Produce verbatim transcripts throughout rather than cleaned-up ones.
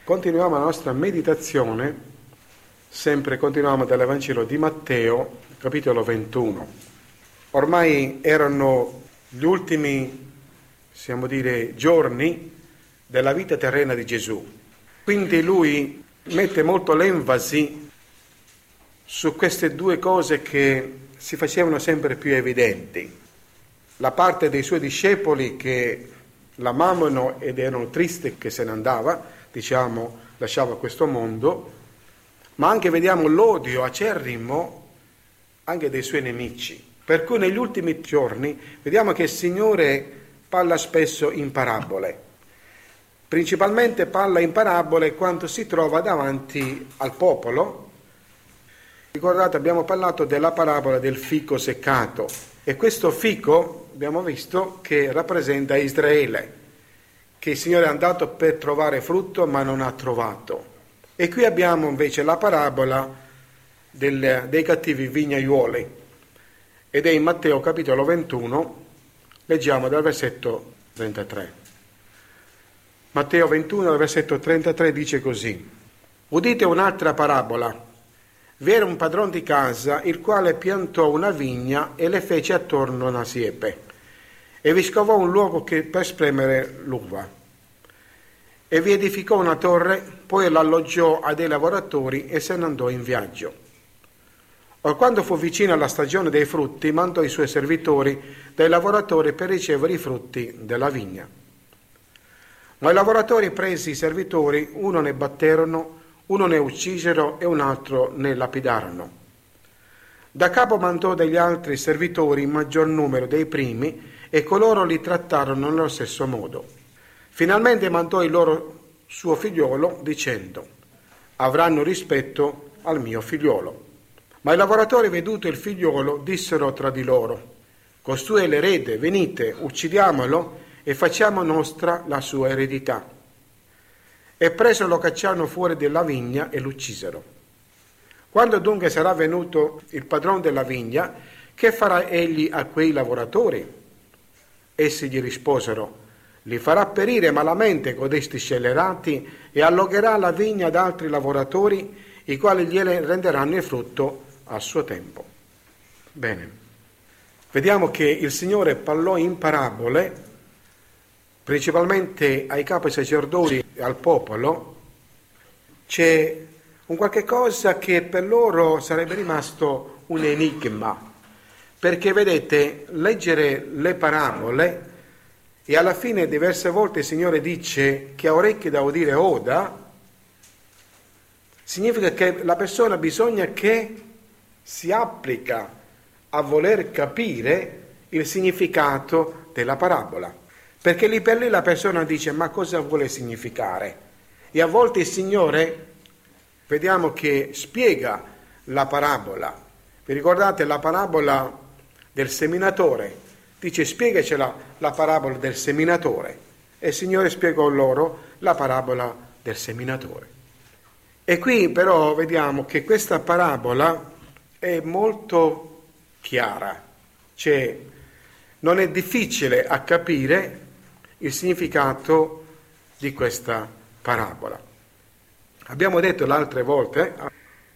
Continuiamo la nostra meditazione, sempre continuiamo dall'Evangelo di Matteo, capitolo ventuno. Ormai erano gli ultimi, possiamo dire, giorni della vita terrena di Gesù. Quindi lui mette molto l'enfasi su queste due cose che si facevano sempre più evidenti. La parte dei suoi discepoli che l'amavano ed erano tristi che se ne andava, diciamo, lasciava questo mondo, ma anche vediamo l'odio acerrimo anche dei suoi nemici. Per cui negli ultimi giorni vediamo che il Signore parla spesso in parabole. Principalmente parla in parabole quando si trova davanti al popolo. Ricordate, abbiamo parlato della parabola del fico seccato, e questo fico abbiamo visto che rappresenta Israele, che il Signore è andato per trovare frutto ma non ha trovato. E qui abbiamo invece la parabola del, dei cattivi vignaiuoli, ed è in Matteo capitolo ventuno, leggiamo dal versetto trentatré. Matteo ventuno, dal versetto trentatré dice così: udite un'altra parabola. Vi era un padron di casa il quale piantò una vigna e le fece attorno una siepe e vi scavò un luogo che per spremere l'uva e vi edificò una torre, poi l'alloggiò a dei lavoratori e se ne andò in viaggio. Or quando fu vicino alla stagione dei frutti, mandò i suoi servitori dai lavoratori per ricevere i frutti della vigna. Ma i lavoratori, presi i servitori, uno ne batterono, uno ne uccisero e un altro ne lapidarono. Da capo mandò degli altri servitori in maggior numero dei primi e coloro li trattarono nello stesso modo. Finalmente mandò il loro suo figliolo dicendo: avranno rispetto al mio figliolo. Ma i lavoratori, veduto il figliolo, dissero tra di loro: costui è l'erede, venite, uccidiamolo e facciamo nostra la sua eredità. E preso lo cacciarono fuori della vigna e l'uccisero. Quando dunque sarà venuto il padrone della vigna, che farà egli a quei lavoratori? Essi gli risposero: li farà perire malamente codesti scellerati e allogherà la vigna ad altri lavoratori, i quali gliene renderanno il frutto al suo tempo. Bene, vediamo che il Signore parlò in parabole principalmente ai capi sacerdoti e al popolo. C'è un qualche cosa che per loro sarebbe rimasto un enigma, perché vedete, leggere le parabole, e alla fine diverse volte il Signore dice che ha orecchie da udire oda, significa che la persona bisogna che si applica a voler capire il significato della parabola. Perché lì per lì la persona dice: ma cosa vuole significare? E a volte il Signore, vediamo che spiega la parabola. Vi ricordate la parabola del seminatore? Dice: spiegacela la parabola del seminatore. E il Signore spiegò loro la parabola del seminatore. E qui però vediamo che questa parabola è molto chiara, cioè non è difficile a capire il significato di questa parabola. Abbiamo detto le altre volte, eh,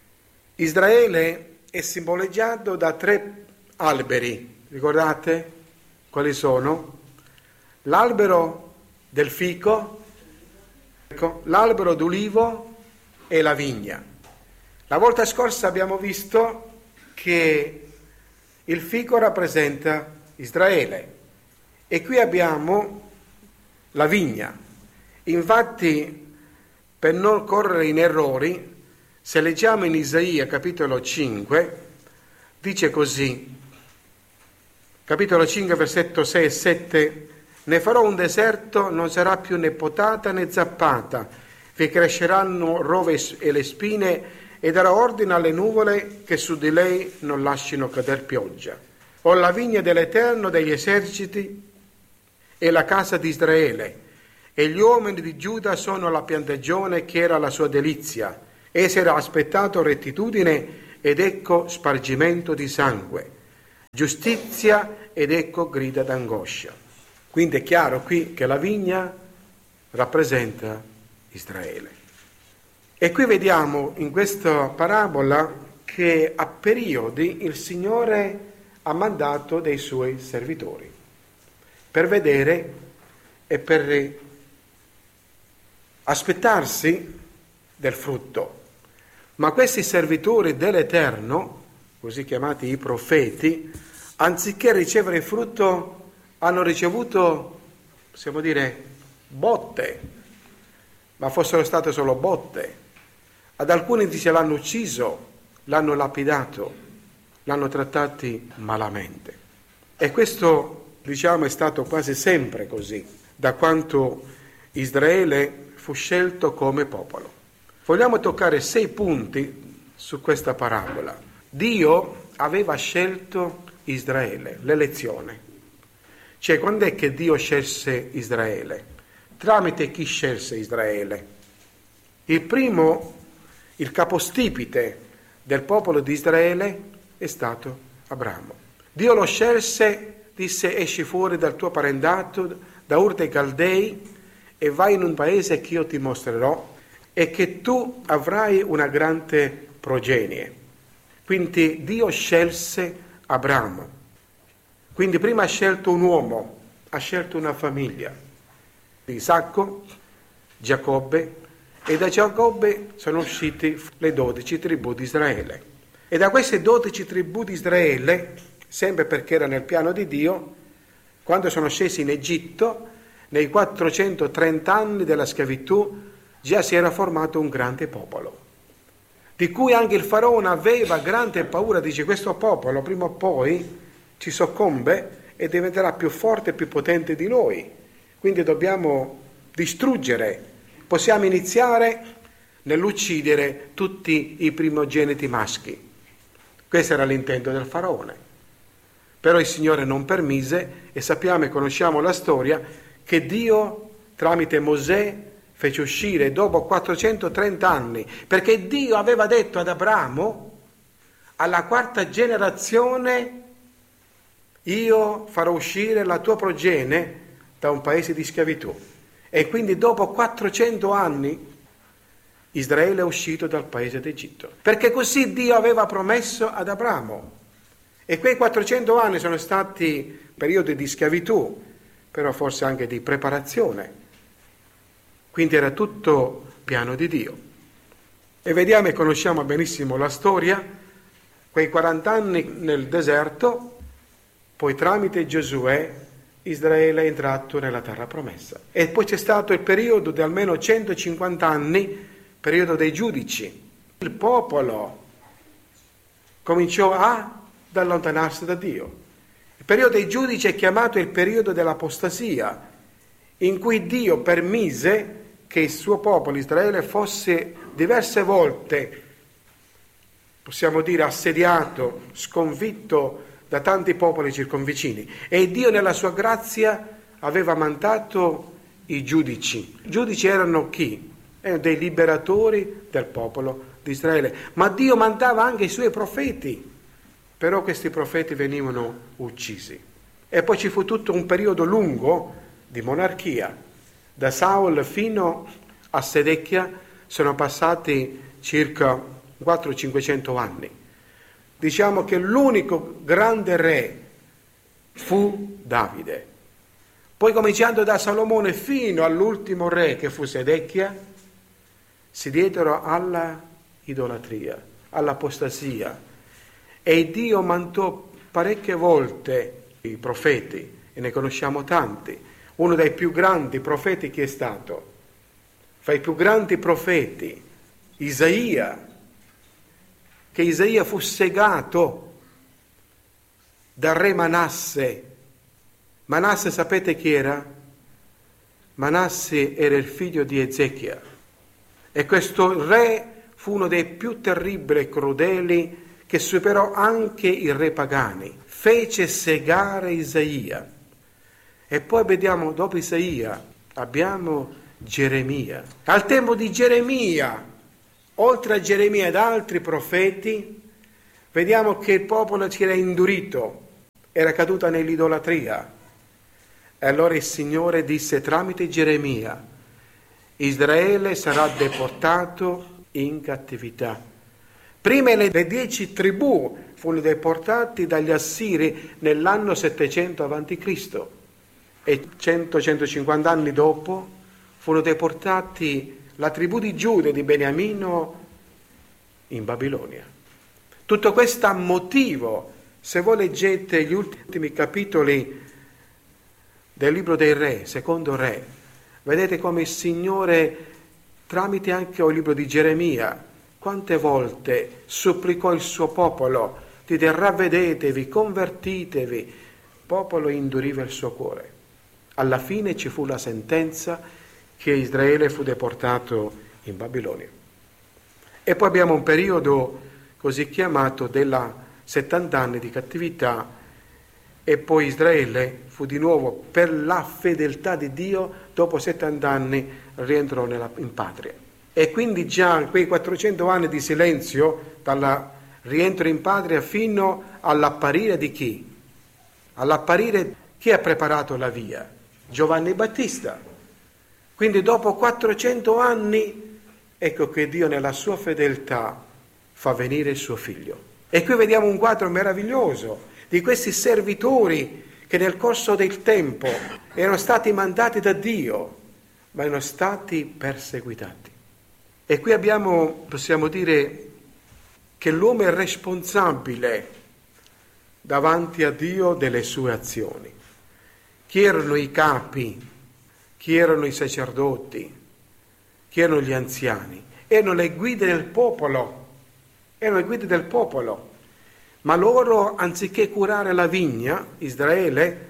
Israele è simboleggiato da tre alberi, ricordate quali sono? L'albero del fico, ecco, l'albero d'ulivo e la vigna. La volta scorsa abbiamo visto che il fico rappresenta Israele e qui abbiamo la vigna. Infatti, per non correre in errori, se leggiamo in Isaia capitolo cinque, dice così, capitolo cinque, versetto sei e sette: ne farò un deserto, non sarà più né potata né zappata, vi cresceranno rove e le spine, e darò ordine alle nuvole che su di lei non lasciano cader pioggia. Ho la vigna dell'Eterno degli eserciti e la casa di Israele, e gli uomini di Giuda sono la piantagione che era la sua delizia. Essi era aspettato rettitudine ed ecco spargimento di sangue, giustizia ed ecco grida d'angoscia. Quindi è chiaro qui che la vigna rappresenta Israele. E qui vediamo in questa parabola che a periodi il Signore ha mandato dei suoi servitori per vedere e per aspettarsi del frutto. Ma questi servitori dell'Eterno, così chiamati i profeti, anziché ricevere il frutto, hanno ricevuto, possiamo dire, botte, ma fossero state solo botte. Ad alcuni dice l'hanno ucciso, l'hanno lapidato, l'hanno trattati malamente. E questo, diciamo, è stato quasi sempre così, da quanto Israele fu scelto come popolo. Vogliamo toccare sei punti su questa parabola. Dio aveva scelto Israele, l'elezione. Cioè, quando è che Dio scelse Israele? Tramite chi scelse Israele? Il primo, il capostipite del popolo di Israele è stato Abramo. Dio lo scelse, disse: esci fuori dal tuo parentato, da Ur dei Caldei, e vai in un paese che io ti mostrerò, e che tu avrai una grande progenie. Quindi Dio scelse Abramo. Quindi prima ha scelto un uomo, ha scelto una famiglia. Isacco, Giacobbe, e da Giacobbe sono uscite le dodici tribù di Israele. E da queste dodici tribù di Israele, sempre perché era nel piano di Dio, quando sono scesi in Egitto, nei quattrocentotrenta anni della schiavitù, già si era formato un grande popolo, di cui anche il faraone aveva grande paura. Dice: questo popolo prima o poi ci soccombe e diventerà più forte e più potente di noi, quindi dobbiamo distruggere. Possiamo iniziare nell'uccidere tutti i primogeniti maschi. Questo era l'intento del faraone. Però il Signore non permise, e sappiamo e conosciamo la storia che Dio tramite Mosè fece uscire dopo quattrocentotrenta anni, perché Dio aveva detto ad Abramo: alla quarta generazione io farò uscire la tua progenie da un paese di schiavitù. E quindi dopo quattrocento anni Israele è uscito dal paese d'Egitto, perché così Dio aveva promesso ad Abramo. E quei quattrocento anni sono stati periodi di schiavitù, però forse anche di preparazione. Quindi era tutto piano di Dio. E vediamo e conosciamo benissimo la storia, quei quaranta anni nel deserto, poi tramite Giosuè Israele è entrato nella terra promessa. E poi c'è stato il periodo di almeno centocinquanta anni, periodo dei giudici. Il popolo cominciò a allontanarsi da Dio. Il periodo dei giudici è chiamato il periodo dell'apostasia, in cui Dio permise che il suo popolo Israele fosse diverse volte, possiamo dire, assediato, sconfitto da tanti popoli circonvicini, e Dio nella sua grazia aveva mandato i giudici. I giudici erano chi? Erano dei liberatori del popolo di Israele, ma Dio mandava anche i suoi profeti, però questi profeti venivano uccisi. E poi ci fu tutto un periodo lungo di monarchia. Da Saul fino a Sedechia sono passati circa quattrocento cinquecento anni. Diciamo che l'unico grande re fu Davide. Poi, cominciando da Salomone fino all'ultimo re che fu Sedechia, si diedero alla idolatria, all'apostasia. E Dio mandò parecchie volte i profeti, e ne conosciamo tanti. Uno dei più grandi profeti chi è stato? Fra i più grandi profeti, Isaia, che Isaia fu segato dal re Manasse. Manasse sapete chi era? Manasse era il figlio di Ezechia, e questo re fu uno dei più terribili e crudeli, che superò anche i re pagani. Fece segare Isaia. E poi vediamo, dopo Isaia abbiamo Geremia. Al tempo di Geremia, oltre a Geremia ed altri profeti, vediamo che il popolo si era indurito, era caduto nell'idolatria. E allora il Signore disse tramite Geremia: Israele sarà deportato in cattività. Prima le, le dieci tribù furono deportati dagli Assiri nell'anno settecento avanti Cristo e cento centocinquanta anni dopo furono deportati la tribù di Giuda e di Beniamino in Babilonia. Tutto questo ha motivo. Se voi leggete gli ultimi capitoli del libro dei Re, secondo Re, vedete come il Signore, tramite anche il libro di Geremia, quante volte supplicò il suo popolo, dite ravvedetevi, convertitevi, popolo induriva il suo cuore. Alla fine ci fu la sentenza che Israele fu deportato in Babilonia. E poi abbiamo un periodo così chiamato della settanta anni di cattività, e poi Israele fu di nuovo, per la fedeltà di Dio, dopo settanta anni rientrò nella, in patria. E quindi già quei quattrocento anni di silenzio, dal rientro in patria fino all'apparire di chi? All'apparire chi ha preparato la via? Giovanni Battista. Quindi dopo quattrocento anni, ecco che Dio nella sua fedeltà fa venire il suo figlio. E qui vediamo un quadro meraviglioso di questi servitori che nel corso del tempo erano stati mandati da Dio, ma erano stati perseguitati. E qui abbiamo, possiamo dire, che l'uomo è responsabile davanti a Dio delle sue azioni. Chi erano i capi? Chi erano i sacerdoti? Chi erano gli anziani? Erano le guide del popolo. Erano le guide del popolo. Ma loro, anziché curare la vigna, Israele,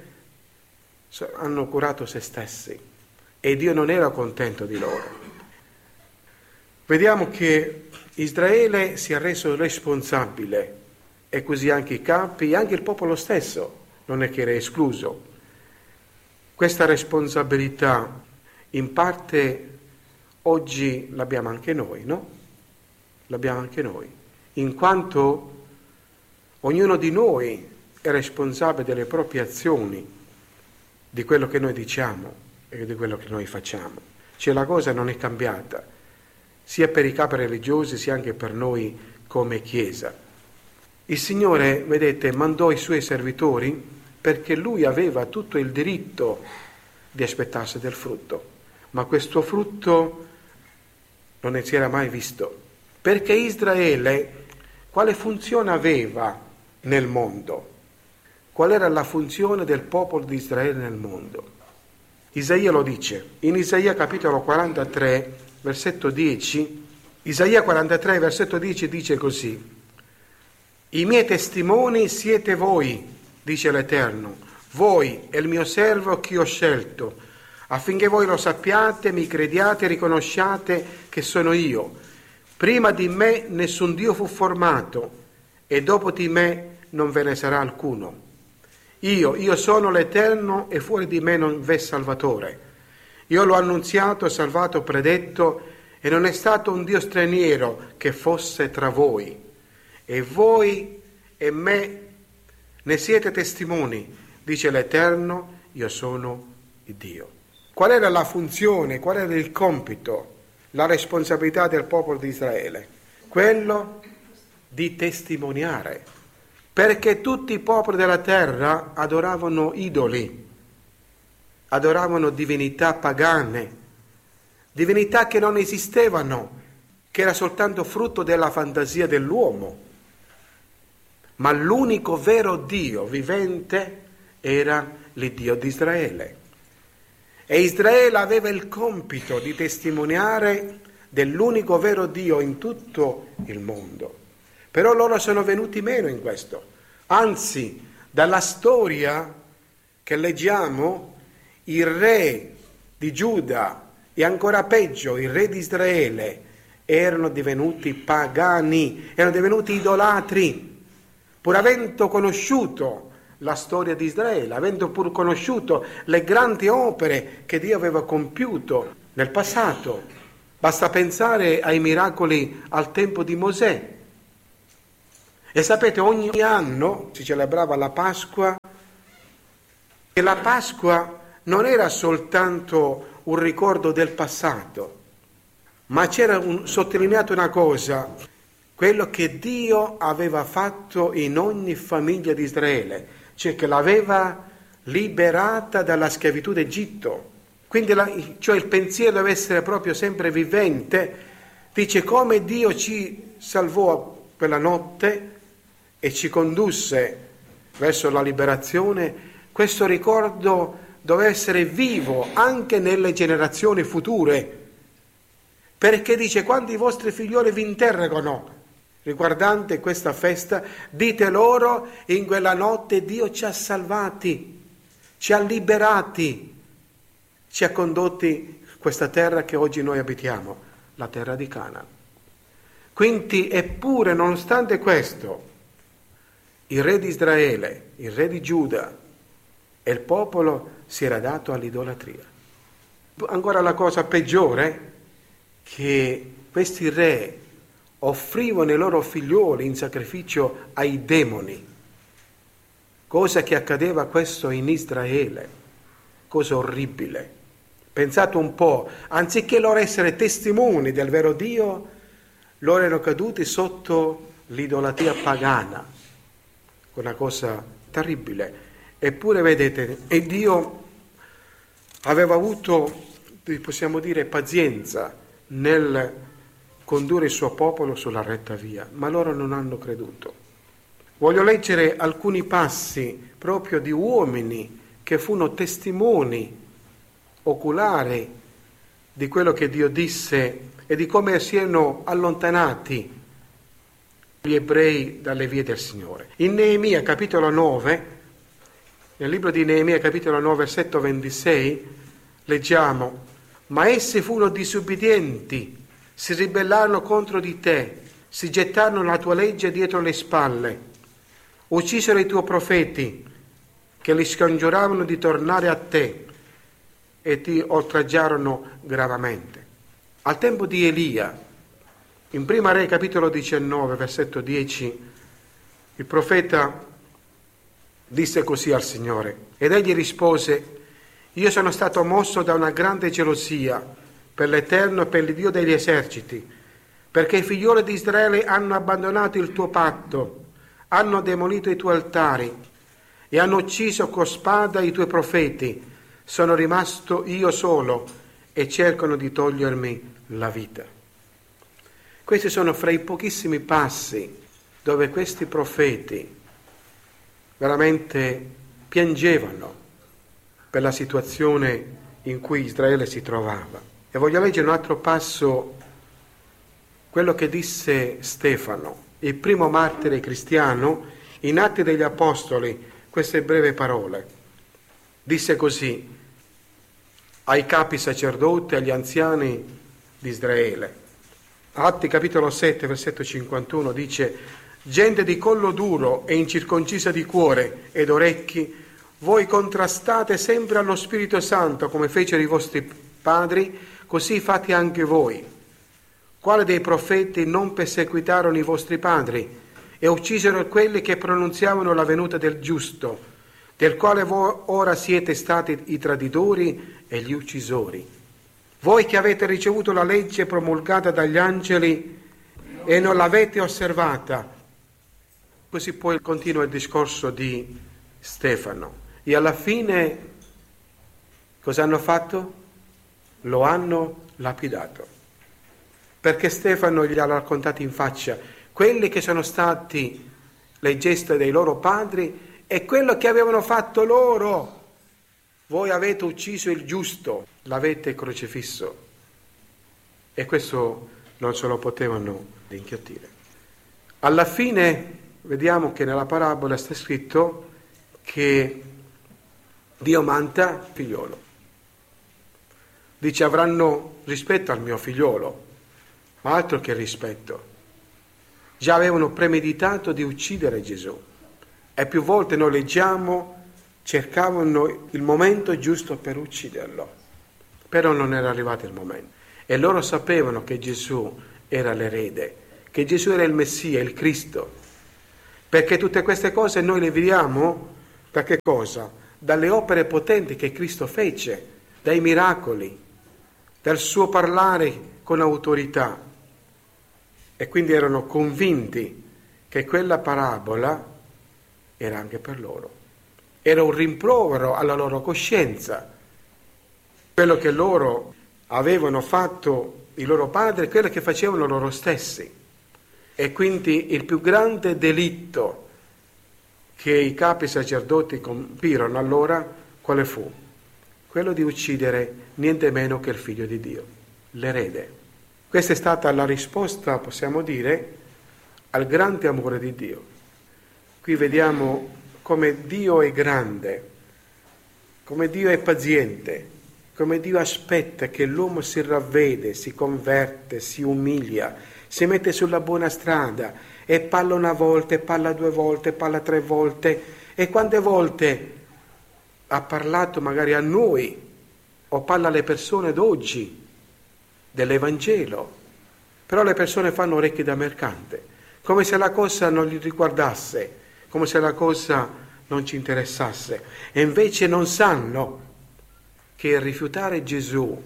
hanno curato se stessi. E Dio non era contento di loro. Vediamo che Israele si è reso responsabile, e così anche i capi, anche il popolo stesso, non è che era escluso. Questa responsabilità in parte oggi l'abbiamo anche noi, no? L'abbiamo anche noi, in quanto ognuno di noi è responsabile delle proprie azioni, di quello che noi diciamo e di quello che noi facciamo. Cioè la cosa non è cambiata, sia per i capi religiosi sia anche per noi come Chiesa. Il Signore, vedete, mandò i suoi servitori perché Lui aveva tutto il diritto di aspettarsi del frutto, ma questo frutto non ne si era mai visto, perché Israele quale funzione aveva nel mondo? Qual era la funzione del popolo di Israele nel mondo? Isaia lo dice, in Isaia capitolo quarantatré, versetto dieci, Isaia quarantatré, versetto dieci dice così: i miei testimoni siete voi, dice l'Eterno, voi è il mio servo che ho scelto, affinché voi lo sappiate, mi crediate e riconosciate che sono io. Prima di me nessun Dio fu formato, e dopo di me non ve ne sarà alcuno. Io, io sono l'Eterno, e fuori di me non v'è Salvatore. Io l'ho annunziato, salvato, predetto, e non è stato un Dio straniero che fosse tra voi. E voi e me ne siete testimoni, dice l'Eterno, io sono il Dio. Qual era la funzione, qual era il compito, la responsabilità del popolo di Israele? Quello di testimoniare, perché tutti i popoli della terra adoravano idoli, adoravano divinità pagane, divinità che non esistevano, che era soltanto frutto della fantasia dell'uomo. Ma l'unico vero Dio vivente era l'Iddio di Israele. E Israele aveva il compito di testimoniare dell'unico vero Dio in tutto il mondo. Però loro sono venuti meno in questo. Anzi, dalla storia che leggiamo, il re di Giuda e ancora peggio il re di Israele erano divenuti pagani, erano divenuti idolatri. Pur avendo conosciuto la storia di Israele, avendo pur conosciuto le grandi opere che Dio aveva compiuto nel passato, basta pensare ai miracoli al tempo di Mosè. E sapete, ogni anno si celebrava la Pasqua, e la Pasqua non era soltanto un ricordo del passato, ma c'era un, sottolineato una cosa, quello che Dio aveva fatto in ogni famiglia di Israele, cioè che l'aveva liberata dalla schiavitù d'Egitto. Quindi la, cioè il pensiero deve essere proprio sempre vivente. Dice come Dio ci salvò quella notte e ci condusse verso la liberazione, questo ricordo deve essere vivo anche nelle generazioni future, perché dice quando i vostri figlioli vi interrogano riguardante questa festa, dite loro in quella notte Dio ci ha salvati, ci ha liberati, ci ha condotti questa terra che oggi noi abitiamo, la terra di Canaan. Quindi, eppure, nonostante questo, il re di Israele, il re di Giuda e il popolo si era dato all'idolatria. Ancora la cosa peggiore, che questi re offrivano i loro figlioli in sacrificio ai demoni, cosa che accadeva questo in Israele, cosa orribile. Pensate un po', anziché loro essere testimoni del vero Dio, loro erano caduti sotto l'idolatria pagana, una cosa terribile. Eppure vedete, e Dio aveva avuto, possiamo dire, pazienza nel condurre il suo popolo sulla retta via, ma loro non hanno creduto. Voglio leggere alcuni passi proprio di uomini che furono testimoni oculari di quello che Dio disse e di come si erano allontanati gli ebrei dalle vie del Signore. In Neemia capitolo nove, nel libro di Neemia capitolo nove versetto ventisei, leggiamo: ma essi furono disubbidienti, si ribellarono contro di te, si gettarono la tua legge dietro le spalle, uccisero i tuoi profeti che li scongiuravano di tornare a te e ti oltraggiarono gravemente. Al tempo di Elia, in Prima Re capitolo diciannove versetto dieci, il profeta disse così al Signore, ed egli rispose: io sono stato mosso da una grande gelosia per l'Eterno e per il Dio degli eserciti, perché i figlioli di Israele hanno abbandonato il tuo patto, hanno demolito i tuoi altari e hanno ucciso con spada i tuoi profeti. Sono rimasto io solo e cercano di togliermi la vita. Questi sono fra i pochissimi passi dove questi profeti veramente piangevano per la situazione in cui Israele si trovava. E voglio leggere un altro passo, quello che disse Stefano, il primo martire cristiano, in Atti degli Apostoli, queste brevi parole. Disse così ai capi sacerdoti, agli anziani di Israele. Atti capitolo sette, versetto cinquantuno dice: gente di collo duro e incirconcisa di cuore ed orecchi, voi contrastate sempre allo Spirito Santo come fecero i vostri padri, così fate anche voi. Quale dei profeti non perseguitarono i vostri padri e uccisero quelli che pronunziavano la venuta del giusto, del quale voi ora siete stati i traditori e gli uccisori? Voi che avete ricevuto la legge promulgata dagli angeli e non l'avete osservata. Così poi continua il discorso di Stefano. E alla fine cosa hanno fatto? Lo hanno lapidato. Perché Stefano gli ha raccontato in faccia quelli che sono stati le gesta dei loro padri e quello che avevano fatto loro. Voi avete ucciso il giusto, l'avete crocifisso. E questo non se lo potevano inghiottire. Alla fine vediamo che nella parabola sta scritto che Dio manda il figliolo. Dice: avranno rispetto al mio figliolo, ma altro che rispetto. Già avevano premeditato di uccidere Gesù. E più volte noi leggiamo, cercavano il momento giusto per ucciderlo, però non era arrivato il momento. E loro sapevano che Gesù era l'erede, che Gesù era il Messia, il Cristo. Perché tutte queste cose noi le vediamo da che cosa? Dalle opere potenti che Cristo fece, dai miracoli, dal suo parlare con autorità, e quindi erano convinti che quella parabola era anche per loro. Era un rimprovero alla loro coscienza, quello che loro avevano fatto i loro padri, quello che facevano loro stessi. E quindi il più grande delitto che i capi sacerdoti compirono allora, quale fu? Quello di uccidere niente meno che il figlio di Dio, l'erede. Questa è stata la risposta, possiamo dire, al grande amore di Dio. Qui vediamo come Dio è grande, come Dio è paziente, come Dio aspetta che l'uomo si ravvede, si converte, si umilia, si mette sulla buona strada e parla una volta, e parla due volte, e parla tre volte. E quante volte ha parlato magari a noi o parla alle persone d'oggi dell'Evangelo, però le persone fanno orecchie da mercante, come se la cosa non li riguardasse, come se la cosa non ci interessasse, e invece non sanno che rifiutare Gesù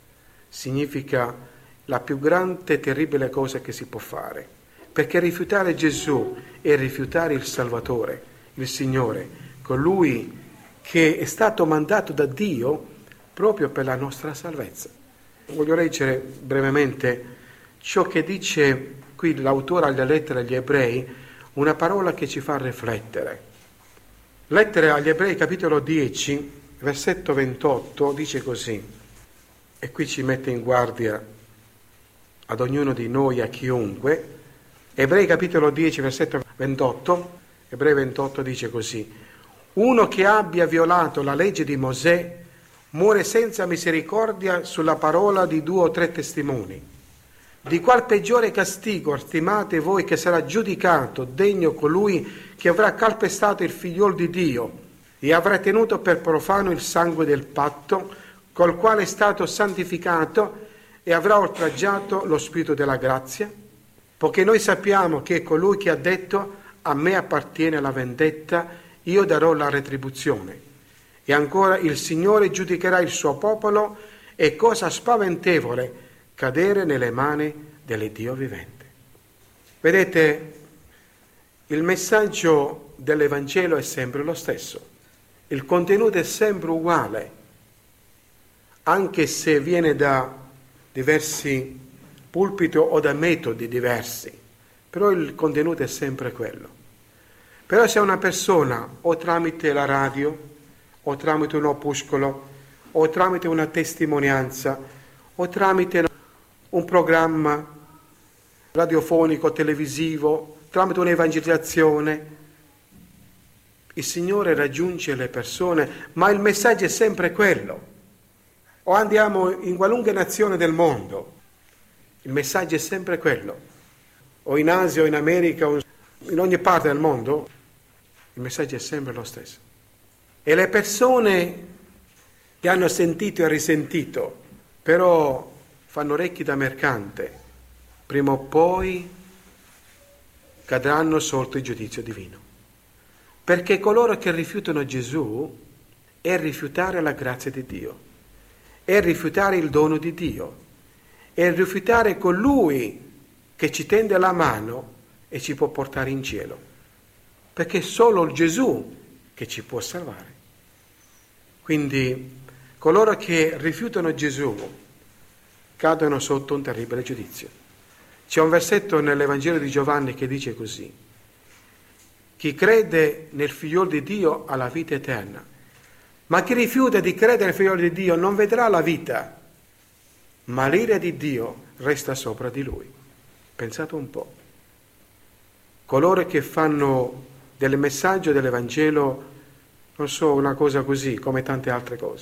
significa la più grande e terribile cosa che si può fare, perché rifiutare Gesù è rifiutare il Salvatore, il Signore, colui che è stato mandato da Dio proprio per la nostra salvezza. Voglio leggere brevemente ciò che dice qui l'autore alle lettere agli ebrei, una parola che ci fa riflettere. Lettere agli ebrei capitolo dieci, versetto ventotto, dice così, e qui ci mette in guardia ad ognuno di noi, a chiunque. Ebrei capitolo dieci, versetto ventotto, Ebrei ventotto dice così: uno che abbia violato la legge di Mosè muore senza misericordia sulla parola di due o tre testimoni. Di qual peggiore castigo stimate voi che sarà giudicato degno colui che avrà calpestato il figliol di Dio e avrà tenuto per profano il sangue del patto col quale è stato santificato e avrà oltraggiato lo spirito della grazia? Poiché noi sappiamo che è colui che ha detto: a me appartiene la vendetta, io darò la retribuzione. E ancora: il Signore giudicherà il suo popolo, è cosa spaventevole cadere nelle mani dell'Iddio vivente. Vedete, il messaggio dell'Evangelo è sempre lo stesso, il contenuto è sempre uguale, anche se viene da diversi pulpiti o da metodi diversi, però il contenuto è sempre quello. Però se una persona, o tramite la radio, o tramite un opuscolo, o tramite una testimonianza, o tramite un programma radiofonico, televisivo, tramite un'evangelizzazione, il Signore raggiunge le persone, ma il messaggio è sempre quello. O andiamo in qualunque nazione del mondo, il messaggio è sempre quello. O in Asia, o in America, o in ogni parte del mondo, il messaggio è sempre lo stesso. E le persone che hanno sentito e risentito, però fanno orecchi da mercante, prima o poi cadranno sotto il giudizio divino. Perché coloro che rifiutano Gesù è rifiutare la grazia di Dio, è rifiutare il dono di Dio, è rifiutare colui che ci tende la mano e ci può portare in cielo. Perché è solo il Gesù che ci può salvare. Quindi coloro che rifiutano Gesù cadono sotto un terribile giudizio. C'è un versetto nell'Evangelo di Giovanni che dice così: chi crede nel figliol di Dio ha la vita eterna, ma chi rifiuta di credere nel figliol di Dio non vedrà la vita, ma l'ira di Dio resta sopra di lui. Pensate un po'. Coloro che fanno del messaggio dell'Evangelo, non so, una cosa così, come tante altre cose.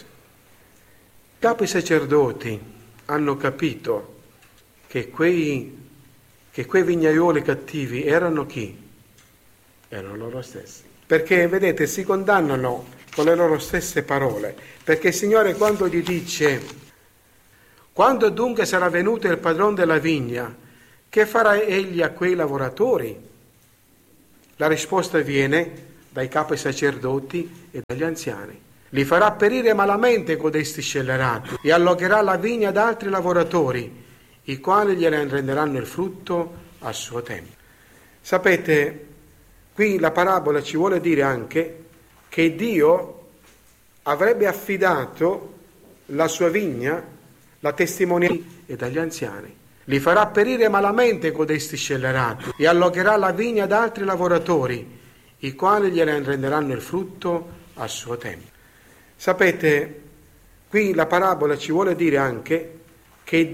I capi sacerdoti hanno capito che quei, che quei vignaioli cattivi erano chi? Erano loro stessi. Perché, vedete, si condannano con le loro stesse parole. Perché il Signore, quando gli dice: quando dunque sarà venuto il padrone della vigna, che farà egli a quei lavoratori? La risposta viene dai capi sacerdoti e dagli anziani. Li farà perire malamente codesti scellerati e allogherà la vigna ad altri lavoratori, i quali gliene renderanno il frutto al suo tempo. Sapete, qui la parabola ci vuole dire anche che Dio avrebbe affidato la sua vigna, la testimonianza e dagli anziani. Li farà perire malamente codesti scellerati e allocherà la vigna ad altri lavoratori, i quali gliene renderanno il frutto al suo tempo. Sapete, qui la parabola ci vuole dire anche